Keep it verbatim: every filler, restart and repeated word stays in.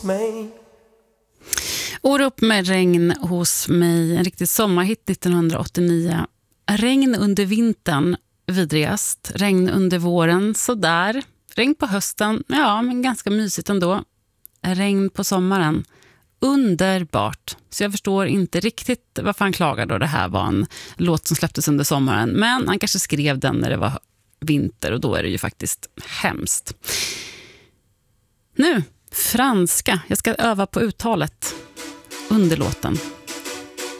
mig. Orup med regn hos mig, en riktig sommarhit nittonhundraåttionio. Regn under vintern, vidrigast. Regn under våren, sådär. Regn på hösten, ja, men ganska mysigt ändå. Regn på sommaren, underbart. Så jag förstår inte riktigt varför han klagar då. Det här var en låt som släpptes under sommaren. Men han kanske skrev den när det var vinter, och då är det ju faktiskt hemskt. Nu, franska. Jag ska öva på uttalet under låten.